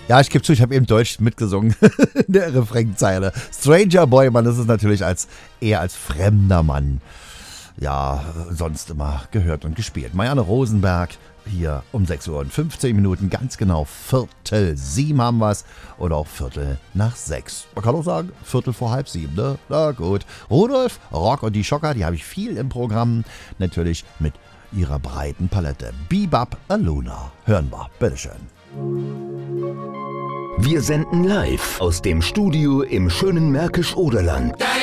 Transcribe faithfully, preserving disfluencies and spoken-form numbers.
Ja, ich gebe zu, ich habe eben Deutsch mitgesungen in der Refrainzeile. Stranger Boy, man ist es natürlich als eher als fremder Mann, ja, sonst immer gehört und gespielt. Marianne Rosenberg hier um sechs Uhr und fünfzehn Minuten, ganz genau Viertel sieben haben wir es oder auch Viertel nach sechs. Man kann auch sagen, Viertel vor halb sieben, ne? Na gut. Rudolf, Rock und die Schocker, die habe ich viel im Programm, natürlich mit ihrer breiten Palette. Bebop Aluna, hören wir, bitteschön. Wir senden live aus dem Studio im schönen Märkisch-Oderland.